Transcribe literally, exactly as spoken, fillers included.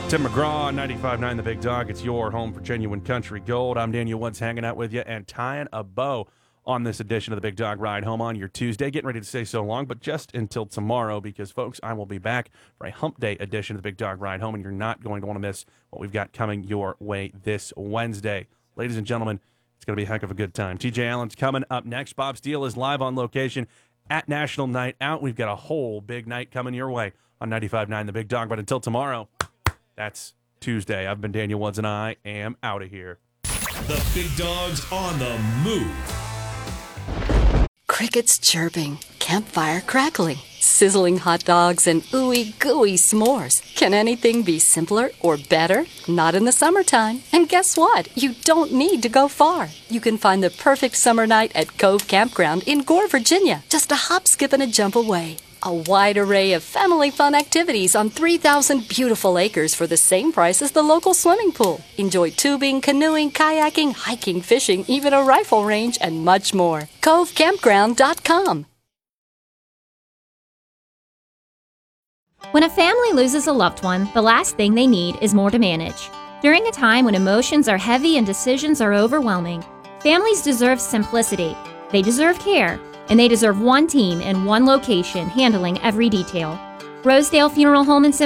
Tim McGraw, ninety-five point nine The Big Dog. It's your home for genuine country gold. I'm Daniel Woods hanging out with you and tying a bow on this edition of the Big Dog Ride Home on your Tuesday. Getting ready to say so long, but just until tomorrow because, folks, I will be back for a hump day edition of the Big Dog Ride Home, and you're not going to want to miss what we've got coming your way this Wednesday. Ladies and gentlemen, it's going to be a heck of a good time. T J Allen's coming up next. Bob Steele is live on location at National Night Out. We've got a whole big night coming your way on ninety-five point nine The Big Dog. But until tomorrow, that's Tuesday. I've been Daniel Woods, and I am out of here. The Big Dog's on the move. Crickets chirping, campfire crackling, sizzling hot dogs, and ooey gooey s'mores. Can anything be simpler or better? Not in the summertime. And guess what? You don't need to go far. You can find the perfect summer night at Cove Campground in Gore, Virginia, just a hop, skip, and a jump away. A wide array of family fun activities on three thousand beautiful acres for the same price as the local swimming pool. Enjoy tubing, canoeing, kayaking, hiking, fishing, even a rifle range, and much more. cove campground dot com. When a family loses a loved one, the last thing they need is more to manage. During a time when emotions are heavy and decisions are overwhelming, families deserve simplicity. They deserve care. And they deserve one team in one location handling every detail. Rosedale Funeral Home in